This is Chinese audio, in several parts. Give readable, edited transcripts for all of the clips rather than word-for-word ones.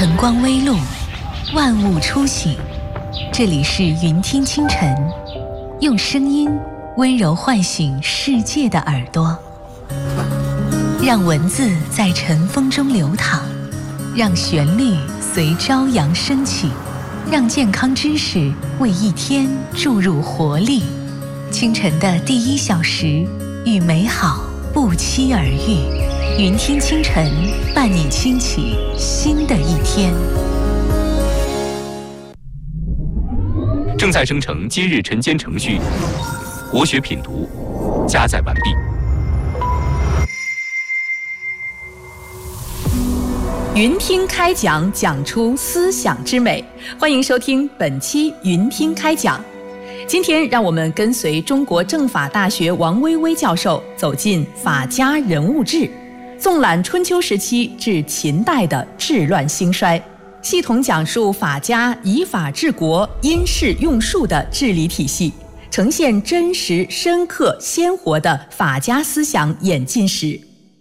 晨光微露，万物初醒。这里是云听清晨，用声音温柔唤醒世界的耳朵，让文字在晨风中流淌，让旋律随朝阳升起，让健康知识为一天注入活力。清晨的第1小时，与美好不期而遇。云听清晨，伴你轻启新的一天。 正在生成今日晨间程序，国学品读加载完毕。 云听开讲，讲出思想之美。欢迎收听本期云听开讲。今天让我们跟随中国政法大学王薇薇教授走进法家人物志，纵览春秋时期至秦代的治乱兴衰，系统讲述法家以法治国、因势用术的治理体系，呈现真实、深刻、鲜活的法家思想演进史。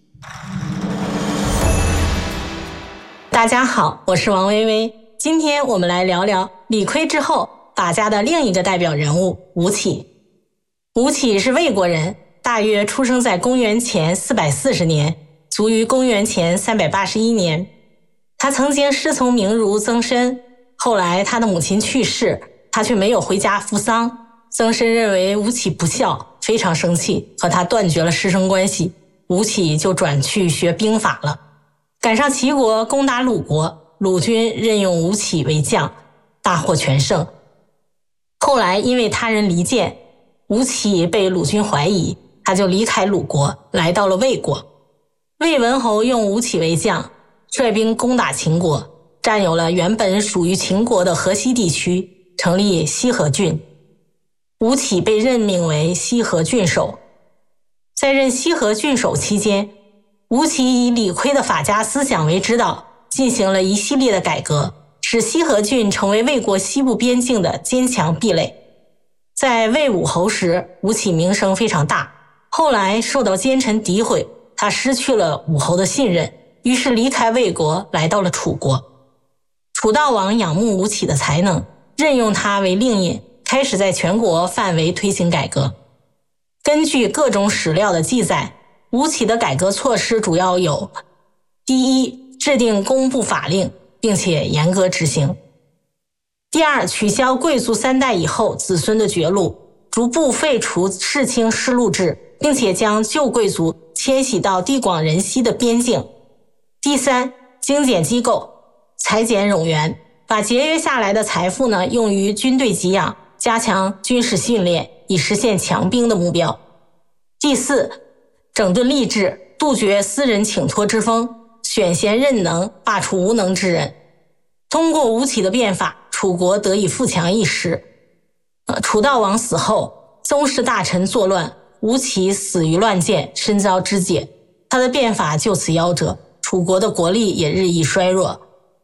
大家好，我是王薇薇。今天我们来聊聊李悝之后法家的另一个代表人物吴起。吴起是魏国人，大约出生在公元前440年，卒于公元前381年。他曾经师从名儒曾参，后来他的母亲去世，他却没有回家扶丧。曾参认为吴起不孝，非常生气，和他断绝了师生关系。吴起就转去学兵法了。赶上齐国攻打鲁国，鲁军任用吴起为将，大获全胜。后来因为他人离间，吴起被鲁军怀疑，他就离开鲁国，来到了魏国。魏文侯用吴起为将，率兵攻打秦国，占有了原本属于秦国的河西地区，成立西河郡。吴起被任命为西河郡守。在任西河郡守期间，吴起以李悝的法家思想为指导，进行了一系列的改革，使西河郡成为魏国西部边境的坚强壁垒。在魏武侯时，吴起名声非常大，后来受到奸臣诋毁，他失去了武侯的信任，于是离开魏国，来到了楚国。楚悼王仰慕吴起的才能，任用他为令尹，开始在全国范围推行改革。根据各种史料的记载，吴起的改革措施主要有：第一，制定公布法令，并且严格执行；第二，取消贵族3代以后子孙的爵禄，逐步废除世卿世禄制，并且将旧贵族迁徙到地广人稀的边境；第三，精简机构，裁减冗员，把节约下来的财富用于军队给养，加强军事训练，以实现强兵的目标；第四，整顿吏治，杜绝私人请托之风，选贤任能，罢黜无能之人。通过吴起的变法，楚国得以富强一时。楚悼王死后，宗室大臣作乱，吴起死于乱箭，身遭肢解，他的变法就此夭折，楚国的国力也日益衰弱。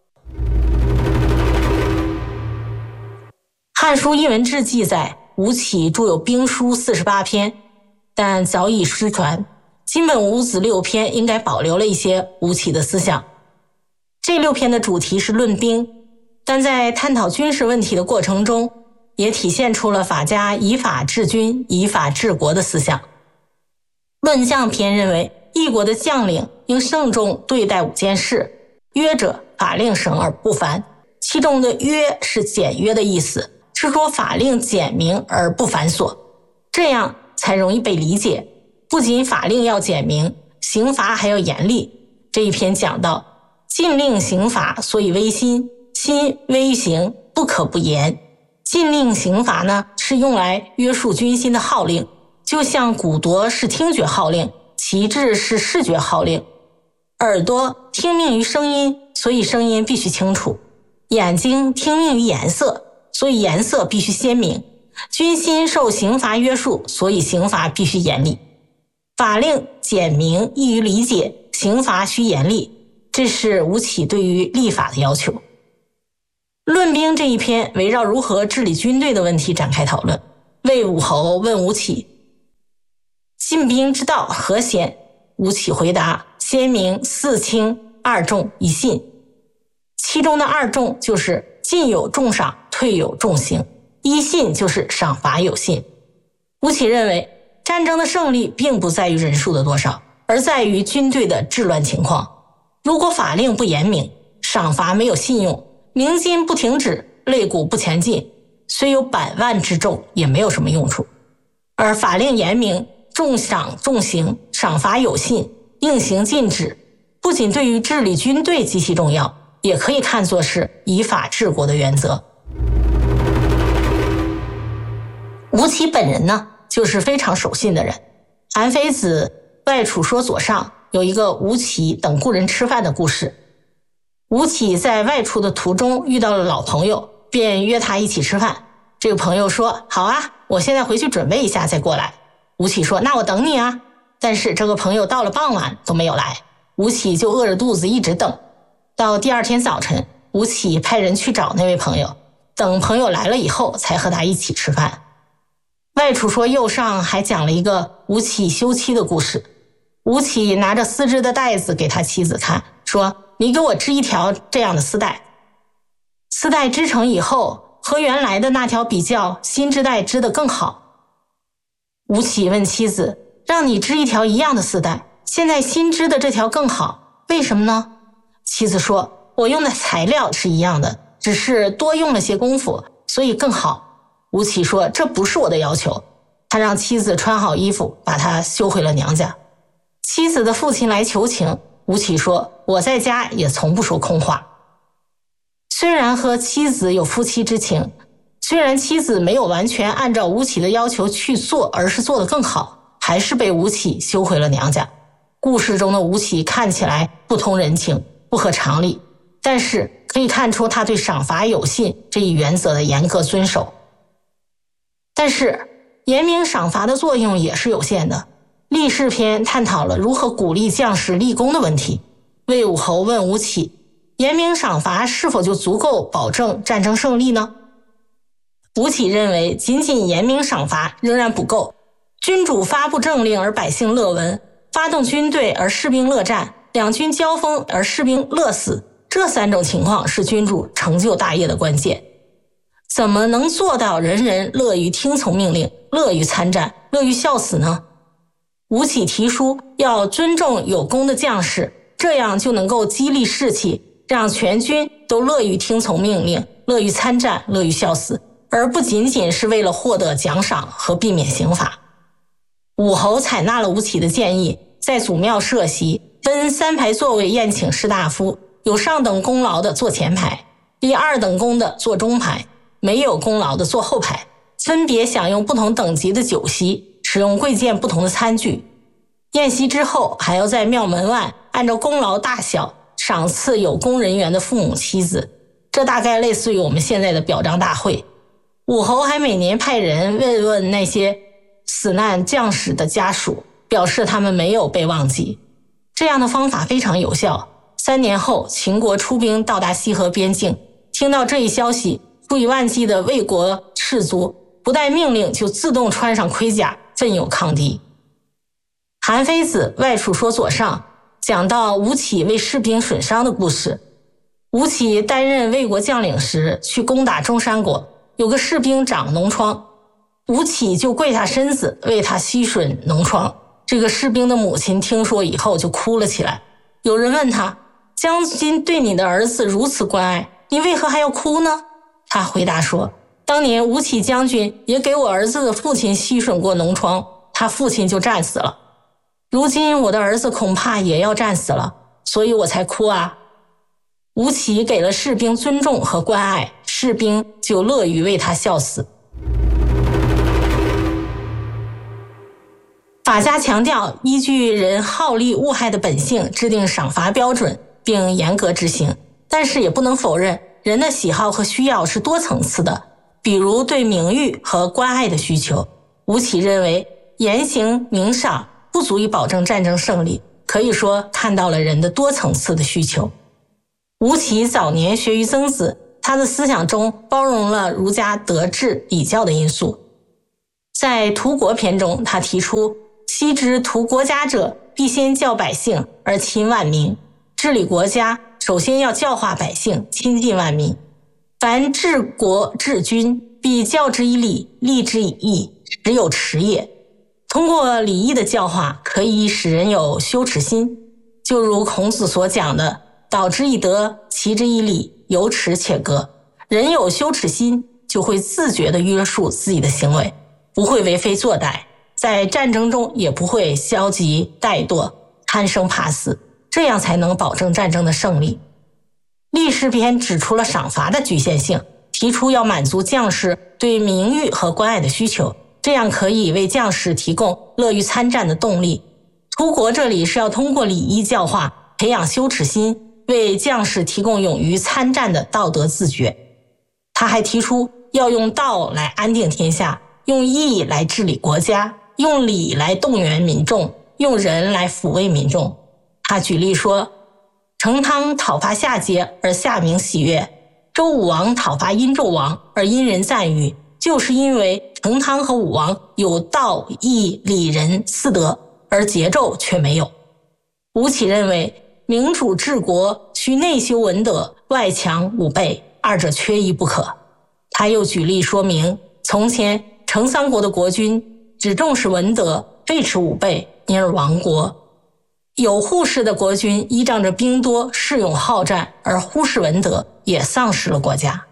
汉书艺文志记载，吴起著有兵书48篇，但早已失传。金本五子6篇应该保留了一些吴起的思想。这6篇的主题是论兵，但在探讨军事问题的过程中，也体现出了法家以法治军、以法治国的思想。论将篇认为，一国的将领应慎重对待5件事：约者，法令省而不繁。其中的约是简约的意思，是说法令简明而不繁琐，这样才容易被理解。不仅法令要简明，刑罚还要严厉。这一篇讲到，禁令刑罚所以威心，心威刑不可不严。禁令刑罚是用来约束军心的号令，就像鼓铎是听觉号令，旗帜是视觉号令。耳朵听命于声音，所以声音必须清楚；眼睛听命于颜色，所以颜色必须鲜明；军心受刑罚约束，所以刑罚必须严厉。法令简明易于理解，刑罚需严厉，这是吴起对于立法的要求。论兵这一篇围绕如何治理军队的问题展开讨论。魏武侯问吴起：进兵之道何先？吴起回答：先明4轻2重1信。 其中的2重就是进有重赏，退有重刑，依信就是赏罚有信。吴起认为战争的胜利并不在于人数的多少，而在于军队的治乱情况。如果法令不严明，赏罚没有信用，鸣金不停止，擂鼓不前进，虽有百万之众也没有什么用处。而法令严明，重赏重刑，赏罚有信，应行禁止，不仅对于治理军队极其重要，也可以看作是以法治国的原则。吴起本人呢，就是非常守信的人。韩非子外储说左上有一个吴起等故人吃饭的故事。吴起在外出的途中遇到了老朋友，便约他一起吃饭。这个朋友说，好啊，我现在回去准备一下再过来。吴起说，那我等你啊。但是这个朋友到了傍晚都没有来，吴起就饿着肚子一直等。到第2天早晨，吴起派人去找那位朋友，等朋友来了以后才和他一起吃饭。外储说右上还讲了一个吴起休妻的故事。吴起拿着丝织的带子给他妻子看，说，你给我织一条这样的丝带。丝带织成以后，和原来的那条比较，新织带织得更好。吴起问妻子，让你织一条一样的丝带，现在新织的这条更好，为什么呢？妻子说，我用的材料是一样的，只是多用了些功夫，所以更好。吴起说，这不是我的要求。他让妻子穿好衣服，把她休回了娘家。妻子的父亲来求情，吴起说，我在家也从不说空话。虽然和妻子有夫妻之情，虽然妻子没有完全按照吴起的要求去做，而是做得更好，还是被吴起休回了娘家。故事中的吴起看起来不通人情，不合常理，但是可以看出他对赏罚有信这一原则的严格遵守。但是严明赏罚的作用也是有限的。立誓篇探讨了如何鼓励将士立功的问题。魏武侯问吴起，严明赏罚是否就足够保证战争胜利呢？吴起认为仅仅严明赏罚仍然不够，君主发布政令而百姓乐闻，发动军队而士兵乐战，两军交锋而士兵乐死，这3种情况是君主成就大业的关键。怎么能做到人人乐于听从命令，乐于参战，乐于效死呢？吴起提出要尊重有功的将士，这样就能够激励士气，让全军都乐于听从命令，乐于参战，乐于效死，而不仅仅是为了获得奖赏和避免刑罚。武侯采纳了吴起的建议，在祖庙设席，分3排座位宴请士大夫，有上等功劳的坐前排，第2等功的坐中排，没有功劳的坐后排，分别享用不同等级的酒席，使用贵贱不同的餐具。宴席之后，还要在庙门外按照功劳大小赏赐有功人员的父母妻子，这大概类似于我们现在的表彰大会。武侯还每年派人慰问那些死难将士的家属，表示他们没有被忘记。这样的方法非常有效。3年后，秦国出兵到达西河边境，听到这一消息，数以万计的魏国士卒不待命令就自动穿上盔甲，奋勇抗敌。韩非子外储说左上讲到吴起为士兵损伤的故事。吴起担任魏国将领时，去攻打中山国，有个士兵长脓疮，吴起就跪下身子为他吸吮脓疮。这个士兵的母亲听说以后就哭了起来。有人问他，将军对你的儿子如此关爱，你为何还要哭呢？他回答说，当年吴起将军也给我儿子的父亲吸吮过脓疮，他父亲就战死了。如今我的儿子恐怕也要战死了，所以我才哭啊。吴起给了士兵尊重和关爱，士兵就乐于为他效死。法家强调依据人好利恶害的本性制定赏罚标准，并严格执行，但是也不能否认人的喜好和需要是多层次的，比如对名誉和关爱的需求。吴起认为严刑明赏不足以保证战争胜利，可以说看到了人的多层次的需求。吴起早年学于曾子，他的思想中包容了儒家德治礼教的因素。在图国篇中，他提出昔之图国家者，必先教百姓而亲万民，治理国家首先要教化百姓，亲近万民。凡治国治军，必教之以礼，立之以义，实有耻也。通过礼义的教化，可以使人有羞耻心，就如孔子所讲的，导之以德，齐之以礼，有耻且格。人有羞耻心，就会自觉地约束自己的行为，不会为非作歹，在战争中也不会消极怠惰，贪生怕死，这样才能保证战争的胜利。历史篇指出了赏罚的局限性，提出要满足将士对名誉和关爱的需求，这样可以为将士提供乐于参战的动力。图国这里是要通过礼义教化，培养羞耻心，为将士提供勇于参战的道德自觉。他还提出要用道来安定天下，用义来治理国家，用礼来动员民众，用仁来抚慰民众。他举例说，成汤讨伐夏桀而夏民喜悦，周武王讨伐殷纣王而殷人赞誉，就是因为成汤和武王有道义礼仁四德，而桀纣却没有。吴起认为明主治国需内修文德，外强武备，二者缺一不可。他又举例说明，从前成三国的国君只重视文德，废弛武备，因而亡国。有护士的国君依仗着兵多，恃勇好战，而忽视文德，也丧失了国家。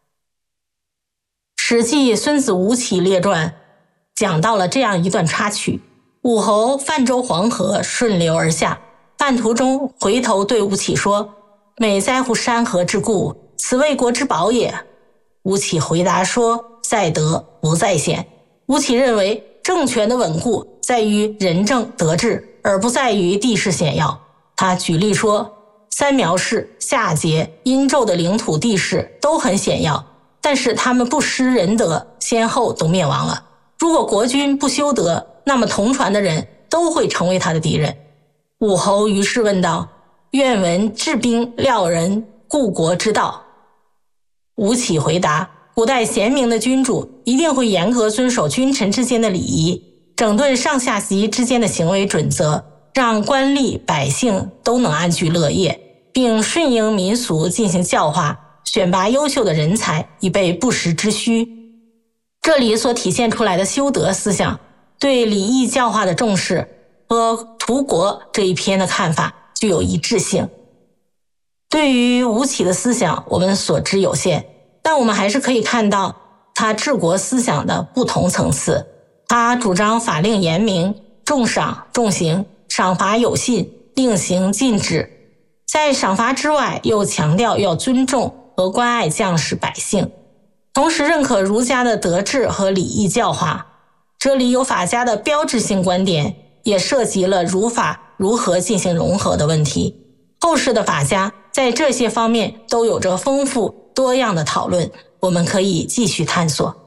史记《孙子吴起列传》讲到了这样一段插曲：武侯泛舟黄河，顺流而下，半途中回头对吴起说：“美哉乎山河之固，此为国之宝也。”吴起回答说：“在德不在贤。”吴起认为政权的稳固在于仁政德治，而不在于地势险要。他举例说，三苗氏、夏桀、殷纣的领土地势都很险要，但是他们不施仁德，先后都灭亡了。如果国君不修德，那么同传的人都会成为他的敌人。武侯于是问道：“愿闻治兵料人，固国之道。”吴起回答：“古代贤明的君主一定会严格遵守君臣之间的礼仪，整顿上下级之间的行为准则，让官吏百姓都能安居乐业，并顺应民俗进行教化，选拔优秀的人才，以备不时之需。”这里所体现出来的修德思想，对礼义教化的重视和图国这一篇的看法具有一致性。对于吴起的思想，我们所知有限，但我们还是可以看到他治国思想的不同层次。他主张法令严明，重赏重刑，赏罚有信，令行禁止。在赏罚之外，又强调要尊重和关爱将士百姓，同时认可儒家的德治和礼义教化。这里有法家的标志性观点，也涉及了儒法如何进行融合的问题。后世的法家在这些方面都有着丰富多样的讨论，我们可以继续探索。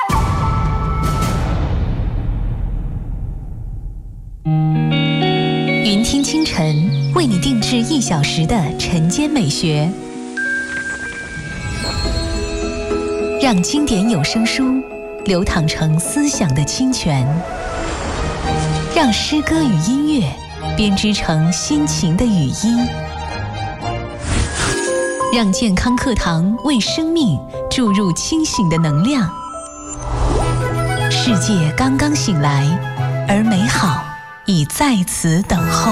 云听清晨为你定制1小时的晨间美学，让经典有声书流淌成思想的清泉，让诗歌与音乐编织成心情的语音，让健康课堂为生命注入清醒的能量。世界刚刚醒来，而美好已在此等候。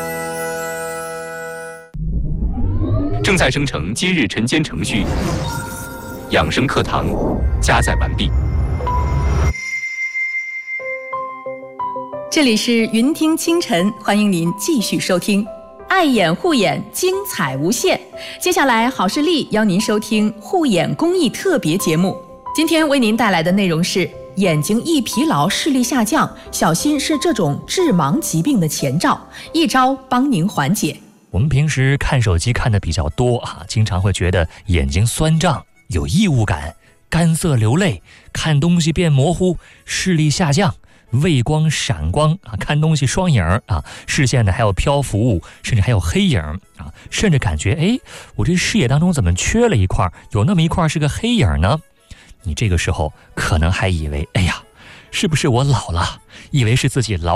正在生成今日晨间程序，养生课堂加载完毕。 这里是云听清晨，欢迎您继续收听。爱眼护眼，精彩无限。接下来，好视力邀您收听护眼公益特别节目。今天为您带来的内容是：眼睛一疲劳，视力下降，小心是这种致盲疾病的前兆，一招帮您缓解。 我们平时看手机看的比较多经常会觉得眼睛酸胀，有异物感，干涩流泪，看东西变模糊，视力下降，畏光闪光看东西双影视线呢还有漂浮物，甚至还有黑影甚至感觉我这视野当中怎么缺了一块，有那么一块是个黑影呢？你这个时候可能还以为是不是我老了，以为是自己老